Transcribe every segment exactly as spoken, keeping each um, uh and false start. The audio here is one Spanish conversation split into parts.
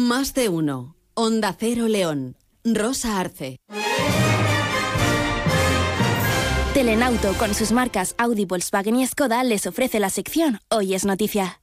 Más de uno. Onda Cero León. Rosa Arce. Telenauto, con sus marcas Audi, Volkswagen y Skoda, les ofrece la sección Hoy es Noticia.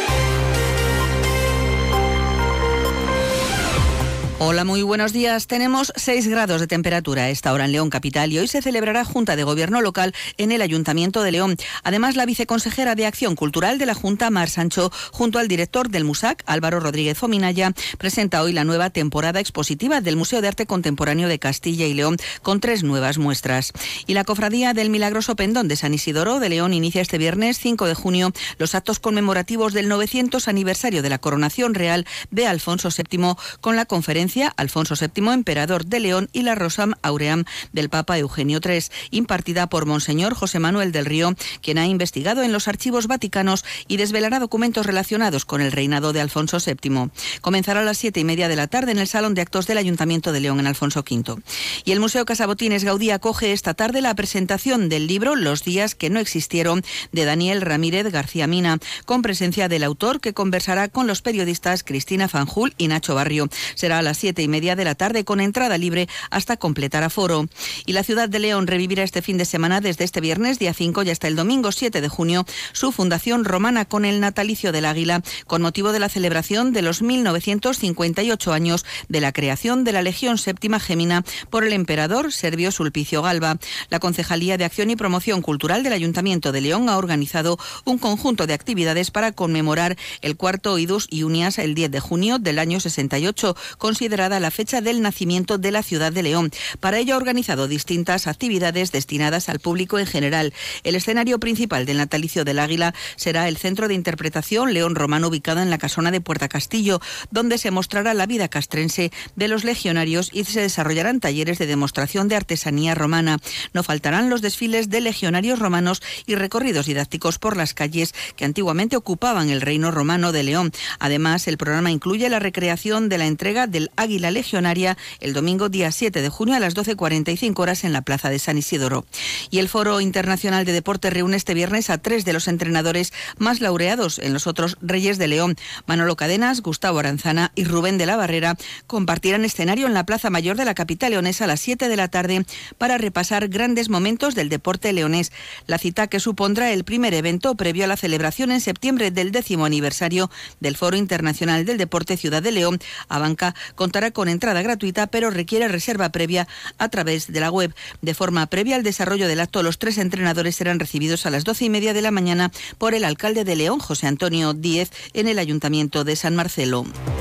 Hola, muy buenos días. Tenemos seis grados de temperatura a esta hora en León capital y hoy se celebrará Junta de Gobierno local en el Ayuntamiento de León. Además, la viceconsejera de Acción Cultural de la Junta, Mar Sancho, junto al director del MUSAC, Álvaro Rodríguez Fominaya, presenta hoy la nueva temporada expositiva del Museo de Arte Contemporáneo de Castilla y León con tres nuevas muestras. Y la Cofradía del Milagroso Pendón de San Isidoro de León inicia este viernes cinco de junio los actos conmemorativos del novecientos aniversario de la coronación real de Alfonso séptimo con la conferencia Alfonso séptimo, Emperador de León, y la Rosam Auream del Papa Eugenio tercero, impartida por Monseñor José Manuel del Río, quien ha investigado en los archivos vaticanos y desvelará documentos relacionados con el reinado de Alfonso séptimo. Comenzará a las siete y media de la tarde en el Salón de Actos del Ayuntamiento de León, en Alfonso quinto. Y el Museo Casabotines Gaudí acoge esta tarde la presentación del libro Los días que no existieron, de Daniel Ramírez García Mina, con presencia del autor, que conversará con los periodistas Cristina Fanjul y Nacho Barrio. Será a las siete y media de la tarde con entrada libre hasta completar aforo. Y la ciudad de León revivirá este fin de semana, desde este viernes día cinco y hasta el domingo siete de junio, su fundación romana con el natalicio del Águila, con motivo de la celebración de los mil novecientos cincuenta y ocho años de la creación de la Legión Séptima Gémina por el emperador Servio Sulpicio Galba. La Concejalía de Acción y Promoción Cultural del Ayuntamiento de León ha organizado un conjunto de actividades para conmemorar el cuarto Idus Iunias el diez de junio del año sesenta y ocho, considerada la fecha del nacimiento de la ciudad de León. Para ello ha organizado distintas actividades destinadas al público en general. El escenario principal del natalicio del Águila será el Centro de Interpretación León Romano, ubicado en la casona de Puerta Castillo, donde se mostrará la vida castrense de los legionarios y se desarrollarán talleres de demostración de artesanía romana. No faltarán los desfiles de legionarios romanos y recorridos didácticos por las calles que antiguamente ocupaban el reino romano de León. Además, el programa incluye la recreación de la entrega del Águila Legionaria el domingo día siete de junio a las doce cuarenta y cinco horas en la Plaza de San Isidoro. Y el Foro Internacional de Deporte reúne este viernes a tres de los entrenadores más laureados en los otros Reyes de León. Manolo Cadenas, Gustavo Aranzana y Rubén de la Barrera compartirán escenario en la Plaza Mayor de la capital leonesa a las siete de la tarde para repasar grandes momentos del deporte leonés. La cita, que supondrá el primer evento previo a la celebración en septiembre del décimo aniversario del Foro Internacional del Deporte Ciudad de León, Abanca, contará con entrada gratuita, pero requiere reserva previa a través de la web. De forma previa al desarrollo del acto, los tres entrenadores serán recibidos a las doce y media de la mañana por el alcalde de León, José Antonio Díez, en el Ayuntamiento de San Marcelo.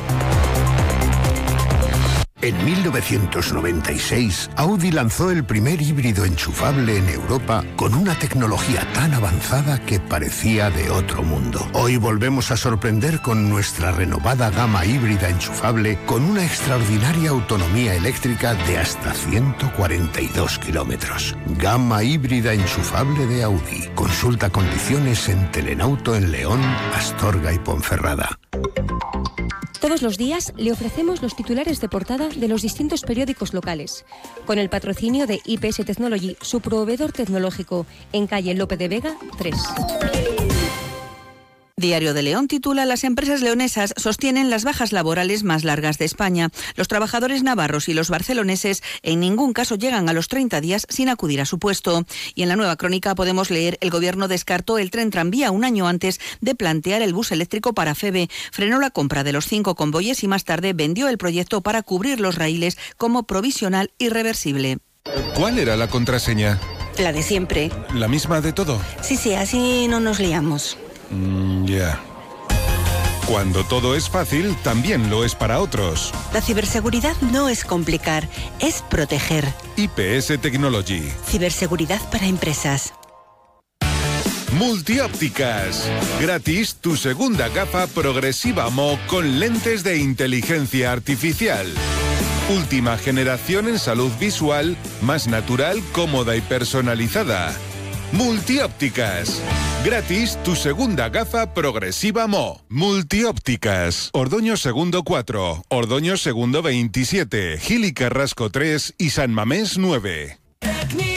En mil novecientos noventa y seis, Audi lanzó el primer híbrido enchufable en Europa con una tecnología tan avanzada que parecía de otro mundo. Hoy volvemos a sorprender con nuestra renovada gama híbrida enchufable con una extraordinaria autonomía eléctrica de hasta ciento cuarenta y dos kilómetros. Gama híbrida enchufable de Audi. Consulta condiciones en Telenauto en León, Astorga y Ponferrada. Todos los días le ofrecemos los titulares de portada de los distintos periódicos locales, con el patrocinio de I P S Technology, su proveedor tecnológico, en calle Lope de Vega tres. Diario de León titula: las empresas leonesas sostienen las bajas laborales más largas de España. Los trabajadores navarros y los barceloneses en ningún caso llegan a los treinta días sin acudir a su puesto. Y en la Nueva Crónica podemos leer: el gobierno descartó el tren tranvía un año antes de plantear el bus eléctrico para FEVE, frenó la compra de los cinco convoyes y más tarde vendió el proyecto para cubrir los raíles como provisional y reversible. ¿Cuál era la contraseña? La de siempre. ¿La misma de todo? Sí, sí, así no nos liamos. Mm, ya. Yeah. Cuando todo es fácil, también lo es para otros. La ciberseguridad no es complicar, es proteger. I P S Technology. Ciberseguridad para empresas. Multiópticas. Gratis tu segunda gafa progresiva M O con lentes de inteligencia artificial. Última generación en salud visual, más natural, cómoda y personalizada. Multiópticas. Gratis tu segunda gafa progresiva M O. Multiópticas. Ordoño Segundo cuatro, Ordoño Segundo veintisiete, Gil y Carrasco tres y San Mamés nueve.